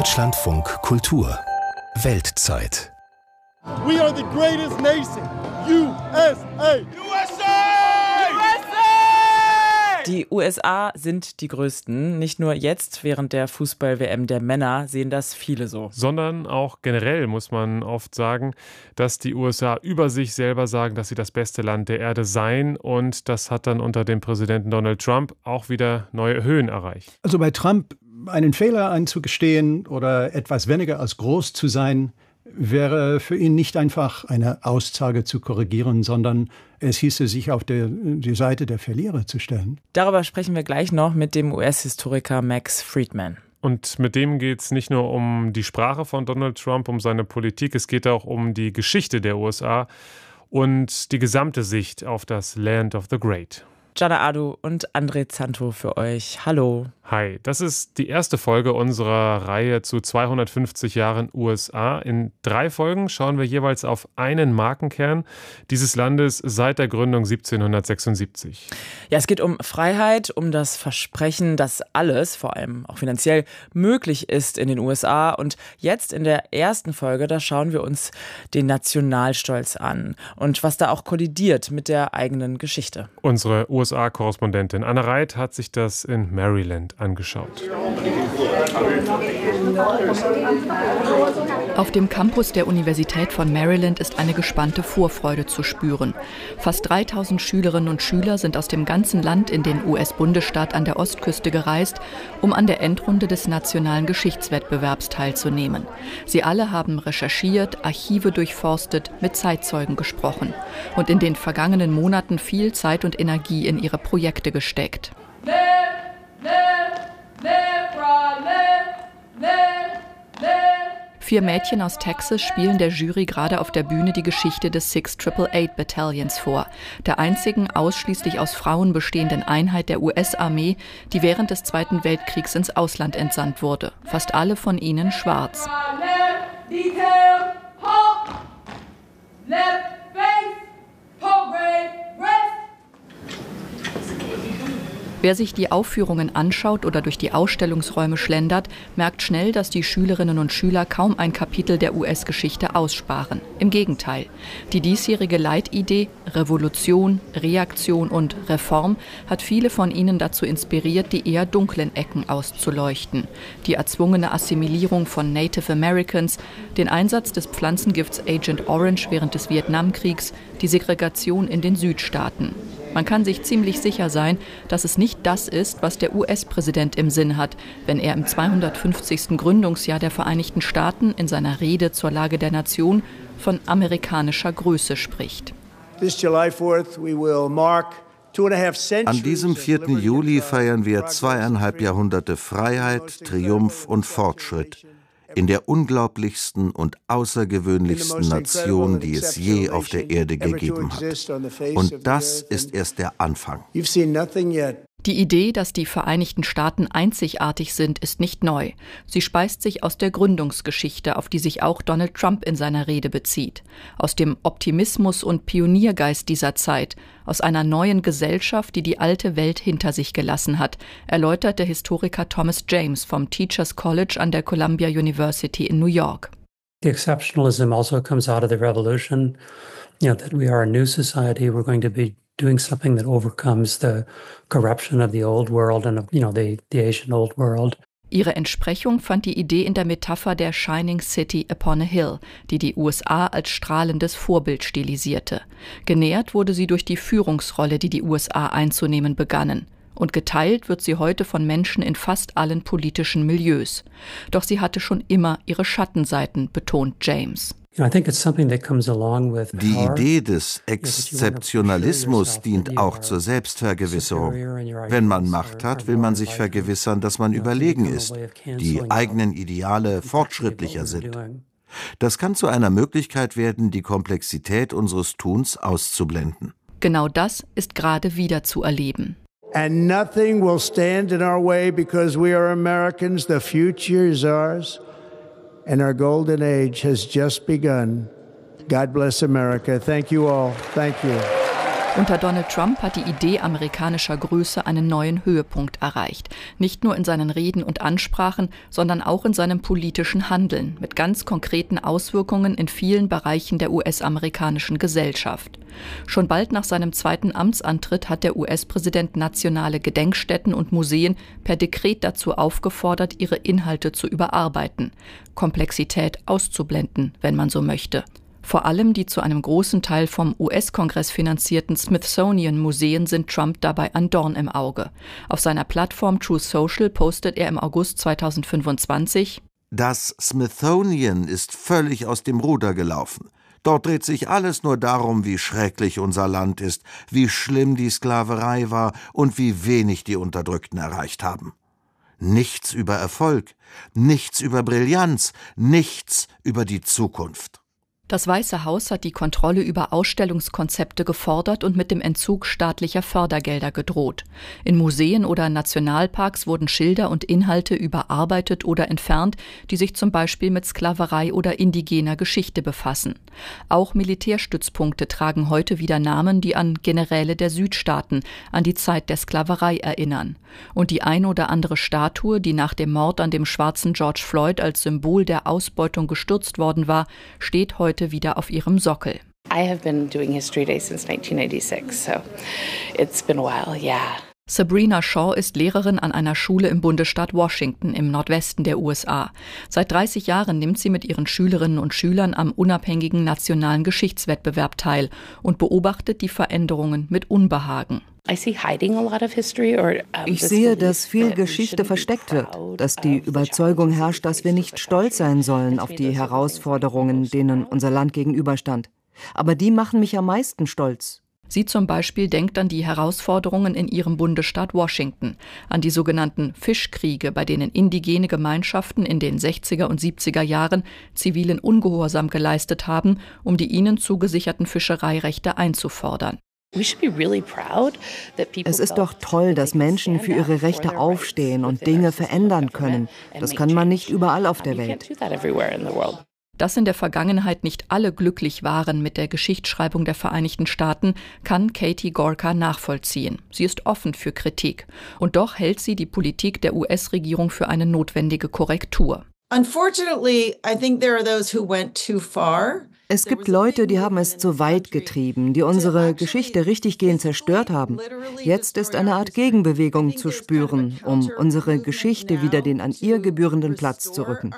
Deutschlandfunk Kultur Weltzeit. We are the greatest nation. USA! Die USA sind die Größten. Nicht nur jetzt während der Fußball-WM der Männer sehen das viele so. Sondern auch generell muss man oft sagen, dass die USA über sich selber sagen, dass sie das beste Land der Erde seien. Und das hat dann unter dem Präsidenten Donald Trump auch wieder neue Höhen erreicht. Also bei Trump einen Fehler einzugestehen oder etwas weniger als groß zu sein, wäre für ihn nicht einfach eine Aussage zu korrigieren, sondern es hieße, sich auf die Seite der Verlierer zu stellen. Darüber sprechen wir gleich noch mit dem US-Historiker Max Friedman. Und mit dem geht es nicht nur um die Sprache von Donald Trump, um seine Politik, es geht auch um die Geschichte der USA und die gesamte Sicht auf das Land of the Great. Gianna Adu und André Zanto für euch. Hallo. Hi, das ist die erste Folge unserer Reihe zu 250 Jahren USA. In 3 Folgen schauen wir jeweils auf einen Markenkern dieses Landes seit der Gründung 1776. Ja, es geht um Freiheit, um das Versprechen, dass alles, vor allem auch finanziell, möglich ist in den USA. Und jetzt in der ersten Folge, da schauen wir uns den Nationalstolz an und was da auch kollidiert mit der eigenen Geschichte. Unsere USA-Korrespondentin Anna Reit hat sich das in Maryland angeschaut. Auf dem Campus der Universität von Maryland ist eine gespannte Vorfreude zu spüren. Fast 3000 Schülerinnen und Schüler sind aus dem ganzen Land in den US-Bundesstaat an der Ostküste gereist, um an der Endrunde des nationalen Geschichtswettbewerbs teilzunehmen. Sie alle haben recherchiert, Archive durchforstet, mit Zeitzeugen gesprochen und in den vergangenen Monaten viel Zeit und Energie in ihre Projekte gesteckt. 4 Mädchen aus Texas spielen der Jury gerade auf der Bühne die Geschichte des 688 Battalions vor, der einzigen ausschließlich aus Frauen bestehenden Einheit der US-Armee, die während des Zweiten Weltkriegs ins Ausland entsandt wurde. Fast alle von ihnen schwarz. Wer sich die Aufführungen anschaut oder durch die Ausstellungsräume schlendert, merkt schnell, dass die Schülerinnen und Schüler kaum ein Kapitel der US-Geschichte aussparen. Im Gegenteil, die diesjährige Leitidee Revolution, Reaktion und Reform hat viele von ihnen dazu inspiriert, die eher dunklen Ecken auszuleuchten. Die erzwungene Assimilierung von Native Americans, den Einsatz des Pflanzengifts Agent Orange während des Vietnamkriegs, die Segregation in den Südstaaten. Man kann sich ziemlich sicher sein, dass es nicht das ist, was der US-Präsident im Sinn hat, wenn er im 250. Gründungsjahr der Vereinigten Staaten in seiner Rede zur Lage der Nation von amerikanischer Größe spricht. An diesem 4. Juli feiern wir 2,5 Jahrhunderte Freiheit, Triumph und Fortschritt in der unglaublichsten und außergewöhnlichsten Nation, die es je auf der Erde gegeben hat. Und das ist erst der Anfang. Die Idee, dass die Vereinigten Staaten einzigartig sind, ist nicht neu. Sie speist sich aus der Gründungsgeschichte, auf die sich auch Donald Trump in seiner Rede bezieht. Aus dem Optimismus und Pioniergeist dieser Zeit, aus einer neuen Gesellschaft, die die alte Welt hinter sich gelassen hat, erläutert der Historiker Thomas James vom Teachers College an der Columbia University in New York. The exceptionalism also comes out of the revolution, that we are a new society, we're going to be doing something that overcomes the corruption of the old world and of, the Asian old world. Ihre Entsprechung fand die Idee in der Metapher der Shining City upon a Hill, die die USA als strahlendes Vorbild stilisierte. Genährt wurde sie durch die Führungsrolle, die die USA einzunehmen begannen. Und geteilt wird sie heute von Menschen in fast allen politischen Milieus. Doch sie hatte schon immer ihre Schattenseiten, betont James. Die Idee des Exzeptionalismus dient auch zur Selbstvergewisserung. Wenn man Macht hat, will man sich vergewissern, dass man überlegen ist, die eigenen Ideale fortschrittlicher sind. Das kann zu einer Möglichkeit werden, die Komplexität unseres Tuns auszublenden. Genau das ist gerade wieder zu erleben. And nothing will stand in our way because we are Americans. The future is ours. And our golden age has just begun. God bless America. Thank you all. Thank you. Unter Donald Trump hat die Idee amerikanischer Größe einen neuen Höhepunkt erreicht. Nicht nur in seinen Reden und Ansprachen, sondern auch in seinem politischen Handeln mit ganz konkreten Auswirkungen in vielen Bereichen der US-amerikanischen Gesellschaft. Schon bald nach seinem zweiten Amtsantritt hat der US-Präsident nationale Gedenkstätten und Museen per Dekret dazu aufgefordert, ihre Inhalte zu überarbeiten, Komplexität auszublenden, wenn man so möchte. Vor allem die zu einem großen Teil vom US-Kongress finanzierten Smithsonian-Museen sind Trump dabei ein Dorn im Auge. Auf seiner Plattform Truth Social postet er im August 2025: Das Smithsonian ist völlig aus dem Ruder gelaufen. Dort dreht sich alles nur darum, wie schrecklich unser Land ist, wie schlimm die Sklaverei war und wie wenig die Unterdrückten erreicht haben. Nichts über Erfolg, nichts über Brillanz, nichts über die Zukunft. Das Weiße Haus hat die Kontrolle über Ausstellungskonzepte gefordert und mit dem Entzug staatlicher Fördergelder gedroht. In Museen oder Nationalparks wurden Schilder und Inhalte überarbeitet oder entfernt, die sich zum Beispiel mit Sklaverei oder indigener Geschichte befassen. Auch Militärstützpunkte tragen heute wieder Namen, die an Generäle der Südstaaten, an die Zeit der Sklaverei erinnern. Und die ein oder andere Statue, die nach dem Mord an dem schwarzen George Floyd als Symbol der Ausbeutung gestürzt worden war, steht heute wieder auf ihrem Sockel. I have been doing History Day since 1986, so it's been a while, yeah. Sabrina Shaw ist Lehrerin an einer Schule im Bundesstaat Washington im Nordwesten der USA. Seit 30 Jahren nimmt sie mit ihren Schülerinnen und Schülern am unabhängigen nationalen Geschichtswettbewerb teil und beobachtet die Veränderungen mit Unbehagen. Ich sehe, dass viel Geschichte versteckt wird, dass die Überzeugung herrscht, dass wir nicht stolz sein sollen auf die Herausforderungen, denen unser Land gegenüberstand. Aber die machen mich am meisten stolz. Sie zum Beispiel denkt an die Herausforderungen in ihrem Bundesstaat Washington, an die sogenannten Fischkriege, bei denen indigene Gemeinschaften in den 60er und 70er Jahren zivilen Ungehorsam geleistet haben, um die ihnen zugesicherten Fischereirechte einzufordern. Es ist doch toll, dass Menschen für ihre Rechte aufstehen und Dinge verändern können. Das kann man nicht überall auf der Welt. Dass in der Vergangenheit nicht alle glücklich waren mit der Geschichtsschreibung der Vereinigten Staaten, kann Katie Gorka nachvollziehen. Sie ist offen für Kritik. Und doch hält sie die Politik der US-Regierung für eine notwendige Korrektur. Unfortunately, I think there are those who went too far. Es gibt Leute, die haben es zu weit getrieben, die unsere Geschichte richtiggehend zerstört haben. Jetzt ist eine Art Gegenbewegung zu spüren, um unsere Geschichte wieder den an ihr gebührenden Platz zu rücken.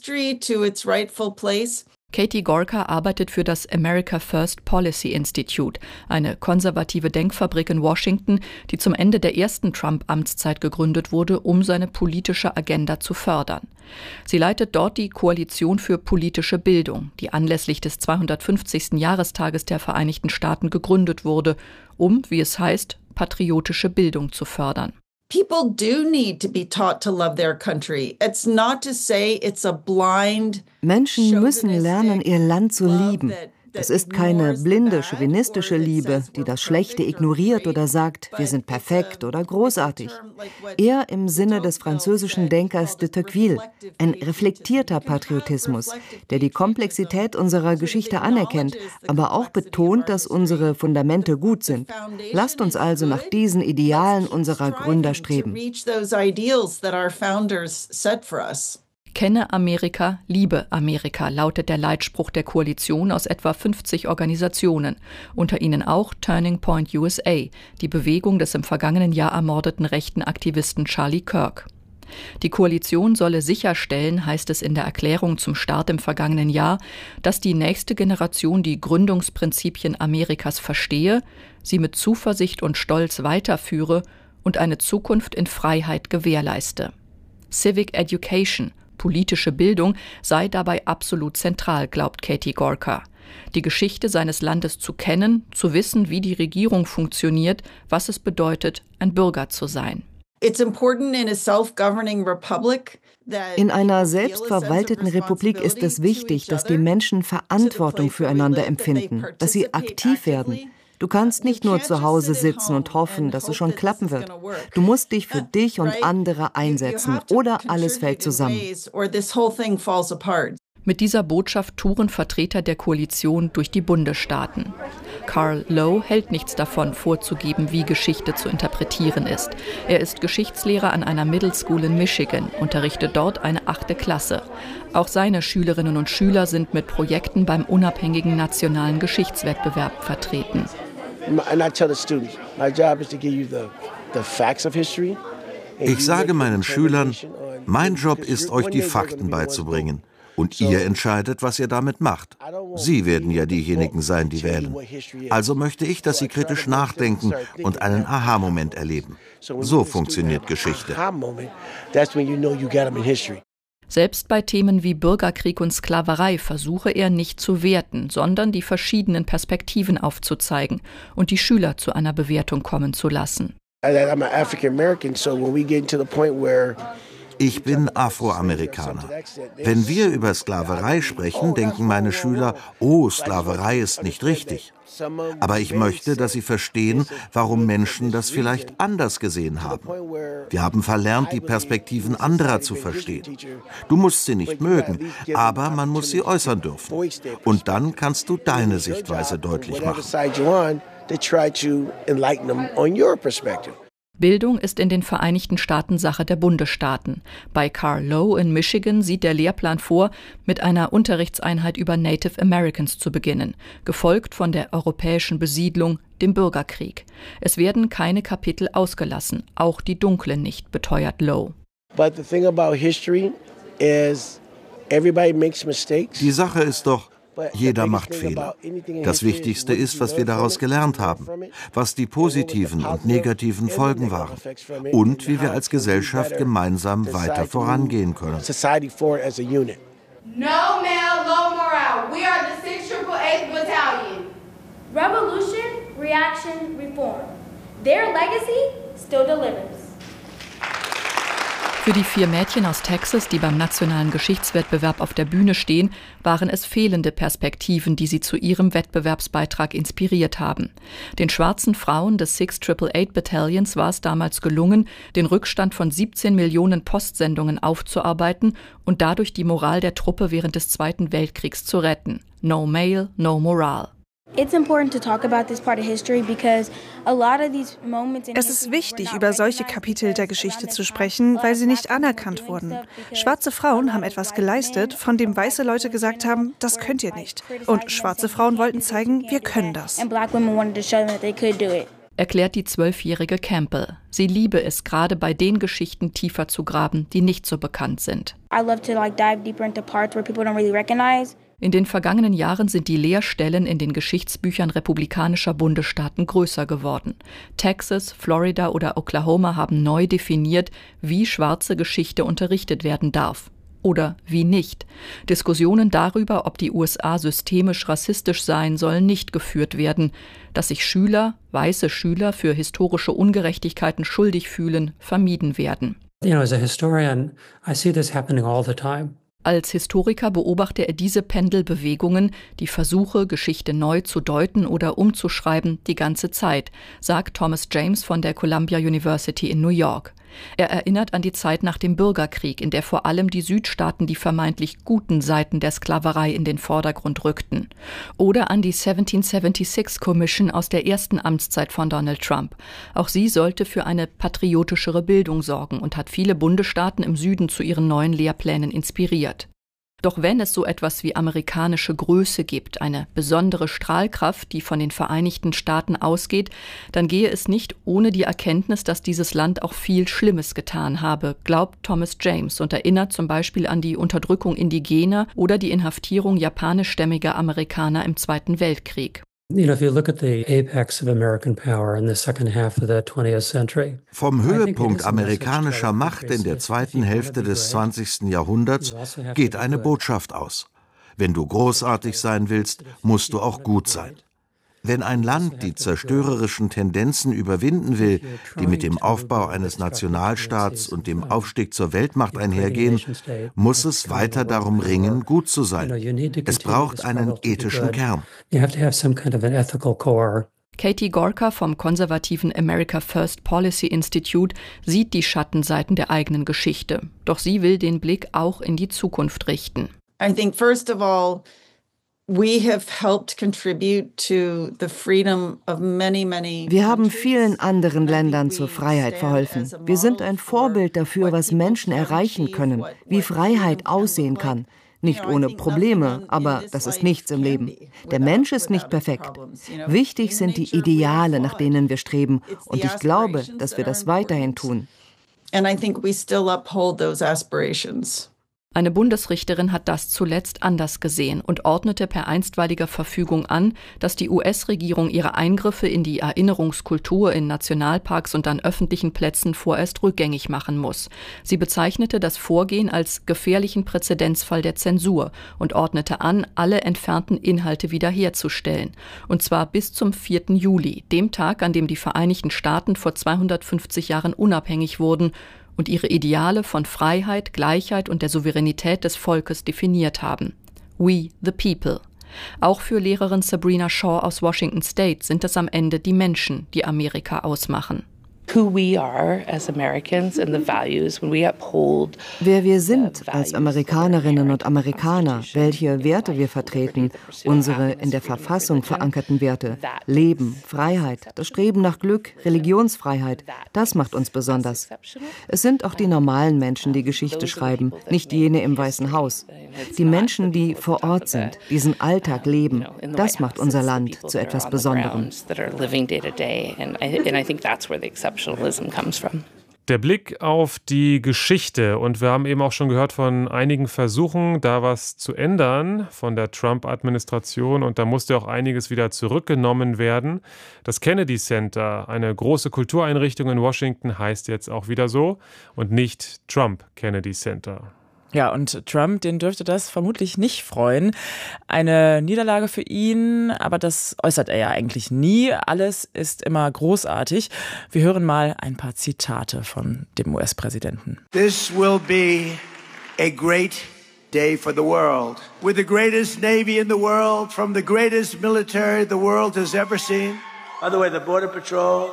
Katie Gorka arbeitet für das America First Policy Institute, eine konservative Denkfabrik in Washington, die zum Ende der ersten Trump-Amtszeit gegründet wurde, um seine politische Agenda zu fördern. Sie leitet dort die Koalition für politische Bildung, die anlässlich des 250. Jahrestages der Vereinigten Staaten gegründet wurde, um, wie es heißt, patriotische Bildung zu fördern. People do need to be taught to love their country. It's not to say it's a blind. Menschen müssen lernen, ihr Land zu lieben. Es ist keine blinde, chauvinistische Liebe, die das Schlechte ignoriert oder sagt, wir sind perfekt oder großartig. Eher im Sinne des französischen Denkers de Tocqueville, ein reflektierter Patriotismus, der die Komplexität unserer Geschichte anerkennt, aber auch betont, dass unsere Fundamente gut sind. Lasst uns also nach diesen Idealen unserer Gründer streben. Kenne Amerika, liebe Amerika, lautet der Leitspruch der Koalition aus etwa 50 Organisationen, unter ihnen auch Turning Point USA, die Bewegung des im vergangenen Jahr ermordeten rechten Aktivisten Charlie Kirk. Die Koalition solle sicherstellen, heißt es in der Erklärung zum Start im vergangenen Jahr, dass die nächste Generation die Gründungsprinzipien Amerikas verstehe, sie mit Zuversicht und Stolz weiterführe und eine Zukunft in Freiheit gewährleiste. Civic Education, politische Bildung, sei dabei absolut zentral, glaubt Katie Gorka. Die Geschichte seines Landes zu kennen, zu wissen, wie die Regierung funktioniert, was es bedeutet, ein Bürger zu sein. In einer selbstverwalteten Republik ist es wichtig, dass die Menschen Verantwortung füreinander empfinden, dass sie aktiv werden. Du kannst nicht nur zu Hause sitzen und hoffen, dass es schon klappen wird. Du musst dich für dich und andere einsetzen oder alles fällt zusammen. Mit dieser Botschaft touren Vertreter der Koalition durch die Bundesstaaten. Carl Lowe hält nichts davon, vorzugeben, wie Geschichte zu interpretieren ist. Er ist Geschichtslehrer an einer Middle School in Michigan, unterrichtet dort eine 8. Klasse. Auch seine Schülerinnen und Schüler sind mit Projekten beim unabhängigen nationalen Geschichtswettbewerb vertreten. Ich sage meinen Schülern, mein Job ist, euch die Fakten beizubringen. Und ihr entscheidet, was ihr damit macht. Sie werden ja diejenigen sein, die wählen. Also möchte ich, dass sie kritisch nachdenken und einen Aha-Moment erleben. So funktioniert Geschichte. Selbst bei Themen wie Bürgerkrieg und Sklaverei versuche er nicht zu werten, sondern die verschiedenen Perspektiven aufzuzeigen und die Schüler zu einer Bewertung kommen zu lassen. Ich bin Afroamerikaner. Wenn wir über Sklaverei sprechen, denken meine Schüler, oh, Sklaverei ist nicht richtig. Aber ich möchte, dass sie verstehen, warum Menschen das vielleicht anders gesehen haben. Wir haben verlernt, die Perspektiven anderer zu verstehen. Du musst sie nicht mögen, aber man muss sie äußern dürfen. Und dann kannst du deine Sichtweise deutlich machen. Bildung ist in den Vereinigten Staaten Sache der Bundesstaaten. Bei Carl Lowe in Michigan sieht der Lehrplan vor, mit einer Unterrichtseinheit über Native Americans zu beginnen, gefolgt von der europäischen Besiedlung, dem Bürgerkrieg. Es werden keine Kapitel ausgelassen, auch die dunklen nicht, beteuert Lowe. Die Sache ist doch, jeder macht Fehler. Das Wichtigste ist, was wir daraus gelernt haben, was die positiven und negativen Folgen waren und wie wir als Gesellschaft gemeinsam weiter vorangehen können. No male, low morale. We are the 688th Battalion. Revolution, reaction, reform. Their legacy still delivers. Für die 4 Mädchen aus Texas, die beim nationalen Geschichtswettbewerb auf der Bühne stehen, waren es fehlende Perspektiven, die sie zu ihrem Wettbewerbsbeitrag inspiriert haben. Den schwarzen Frauen des 688 Battalions war es damals gelungen, den Rückstand von 17 Millionen Postsendungen aufzuarbeiten und dadurch die Moral der Truppe während des Zweiten Weltkriegs zu retten. No male, no morale. Es ist wichtig, über solche Kapitel der Geschichte zu sprechen, weil sie nicht anerkannt wurden. Schwarze Frauen haben etwas geleistet, von dem weiße Leute gesagt haben, das könnt ihr nicht. Und schwarze Frauen wollten zeigen, wir können das. Erklärt die 12-jährige Campbell. Sie liebe es, gerade bei den Geschichten tiefer zu graben, die nicht so bekannt sind. In den vergangenen Jahren sind die Leerstellen in den Geschichtsbüchern republikanischer Bundesstaaten größer geworden. Texas, Florida oder Oklahoma haben neu definiert, wie schwarze Geschichte unterrichtet werden darf. Oder wie nicht. Diskussionen darüber, ob die USA systemisch rassistisch seien, sollen nicht geführt werden. Dass sich weiße Schüler für historische Ungerechtigkeiten schuldig fühlen, vermieden werden. As a historian, I see this happening all the time. Als Historiker beobachte er diese Pendelbewegungen, die Versuche, Geschichte neu zu deuten oder umzuschreiben, die ganze Zeit, sagt Thomas James von der Columbia University in New York. Er erinnert an die Zeit nach dem Bürgerkrieg, in der vor allem die Südstaaten die vermeintlich guten Seiten der Sklaverei in den Vordergrund rückten. Oder an die 1776 Commission aus der ersten Amtszeit von Donald Trump. Auch sie sollte für eine patriotischere Bildung sorgen und hat viele Bundesstaaten im Süden zu ihren neuen Lehrplänen inspiriert. Doch wenn es so etwas wie amerikanische Größe gibt, eine besondere Strahlkraft, die von den Vereinigten Staaten ausgeht, dann gehe es nicht ohne die Erkenntnis, dass dieses Land auch viel Schlimmes getan habe, glaubt Thomas James und erinnert zum Beispiel an die Unterdrückung Indigener oder die Inhaftierung japanischstämmiger Amerikaner im Zweiten Weltkrieg. If you look at the apex of American power in the second half of the 20th century. Vom Höhepunkt amerikanischer Macht in der zweiten Hälfte des 20. Jahrhunderts geht eine Botschaft aus. Wenn du großartig sein willst, musst du auch gut sein. Wenn ein Land die zerstörerischen Tendenzen überwinden will, die mit dem Aufbau eines Nationalstaats und dem Aufstieg zur Weltmacht einhergehen, muss es weiter darum ringen, gut zu sein. Es braucht einen ethischen Kern. Katie Gorka vom konservativen America First Policy Institute sieht die Schattenseiten der eigenen Geschichte. Doch sie will den Blick auch in die Zukunft richten. I think, first of all, we have helped contribute to the freedom of many. Wir haben vielen anderen Ländern zur Freiheit verholfen. Wir sind ein Vorbild dafür, was Menschen erreichen können, wie Freiheit aussehen kann. Nicht ohne Probleme, aber das ist nichts im Leben. Der Mensch ist nicht perfekt. Wichtig sind die Ideale, nach denen wir streben. Und ich glaube, dass wir das weiterhin tun. And I think we still uphold those aspirations. Eine Bundesrichterin hat das zuletzt anders gesehen und ordnete per einstweiliger Verfügung an, dass die US-Regierung ihre Eingriffe in die Erinnerungskultur in Nationalparks und an öffentlichen Plätzen vorerst rückgängig machen muss. Sie bezeichnete das Vorgehen als gefährlichen Präzedenzfall der Zensur und ordnete an, alle entfernten Inhalte wiederherzustellen. Und zwar bis zum 4. Juli, dem Tag, an dem die Vereinigten Staaten vor 250 Jahren unabhängig wurden und ihre Ideale von Freiheit, Gleichheit und der Souveränität des Volkes definiert haben. We the people. Auch für Lehrerin Sabrina Shaw aus Washington State sind es am Ende die Menschen, die Amerika ausmachen. Wer wir sind als Amerikanerinnen und Amerikaner, welche Werte wir vertreten, unsere in der Verfassung verankerten Werte, Leben, Freiheit, das Streben nach Glück, Religionsfreiheit, das macht uns besonders. Es sind auch die normalen Menschen, die Geschichte schreiben, nicht jene im Weißen Haus. Die Menschen, die vor Ort sind, diesen Alltag leben, das macht unser Land zu etwas Besonderem. Der Blick auf die Geschichte, und wir haben eben auch schon gehört von einigen Versuchen, da was zu ändern von der Trump-Administration, und da musste auch einiges wieder zurückgenommen werden. Das Kennedy Center, eine große Kultureinrichtung in Washington, heißt jetzt auch wieder so und nicht Trump Kennedy Center. Ja, und Trump, den dürfte das vermutlich nicht freuen. Eine Niederlage für ihn, aber das äußert er ja eigentlich nie. Alles ist immer großartig. Wir hören mal ein paar Zitate von dem US-Präsidenten. This will be a great day for the world. With the greatest Navy in the world, from the greatest military the world has ever seen. By the way, the Border Patrol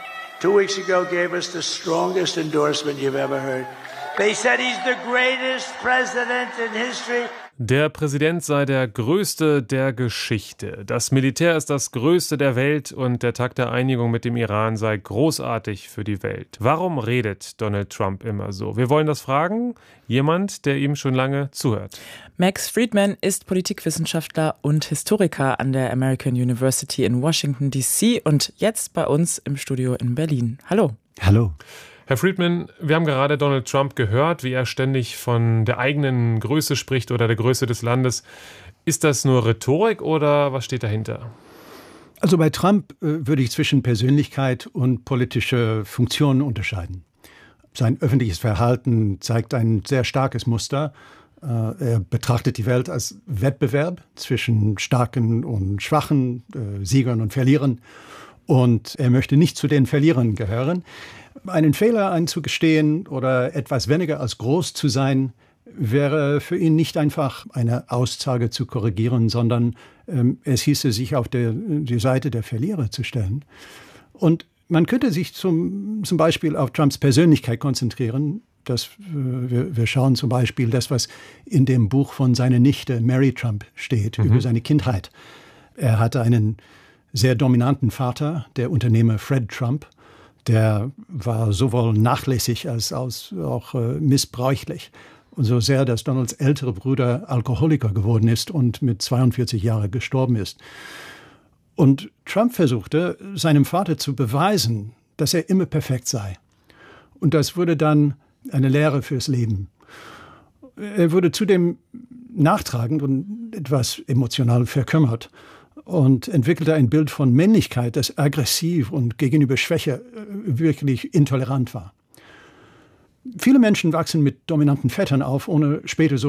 2 weeks ago gave us the strongest endorsement you've ever heard. They said he's the greatest president in history. Der Präsident sei der Größte der Geschichte. Das Militär ist das Größte der Welt und der Tag der Einigung mit dem Iran sei großartig für die Welt. Warum redet Donald Trump immer so? Wir wollen das fragen. Jemand, der ihm schon lange zuhört. Max Friedman ist Politikwissenschaftler und Historiker an der American University in Washington, D.C. und jetzt bei uns im Studio in Berlin. Hallo. Hallo. Herr Friedman, wir haben gerade Donald Trump gehört, wie er ständig von der eigenen Größe spricht oder der Größe des Landes. Ist das nur Rhetorik oder was steht dahinter? Also bei Trump würde ich zwischen Persönlichkeit und politische Funktionen unterscheiden. Sein öffentliches Verhalten zeigt ein sehr starkes Muster. Er betrachtet die Welt als Wettbewerb zwischen Starken und Schwachen, Siegern und Verlierern. Und er möchte nicht zu den Verlierern gehören. Einen Fehler einzugestehen oder etwas weniger als groß zu sein, wäre für ihn nicht einfach eine Aussage zu korrigieren, sondern es hieße, sich auf die Seite der Verlierer zu stellen. Und man könnte sich zum Beispiel auf Trumps Persönlichkeit konzentrieren. Wir schauen zum Beispiel das, was in dem Buch von seiner Nichte Mary Trump steht, über seine Kindheit. Er hatte einen sehr dominanten Vater, der Unternehmer Fred Trump. Der war sowohl nachlässig als auch missbräuchlich. Und so sehr, dass Donalds älterer Bruder Alkoholiker geworden ist und mit 42 Jahren gestorben ist. Und Trump versuchte, seinem Vater zu beweisen, dass er immer perfekt sei. Und das wurde dann eine Lehre fürs Leben. Er wurde zudem nachtragend und etwas emotional verkümmert und entwickelte ein Bild von Männlichkeit, das aggressiv und gegenüber Schwäche wirklich intolerant war. Viele Menschen wachsen mit dominanten Vätern auf, ohne später so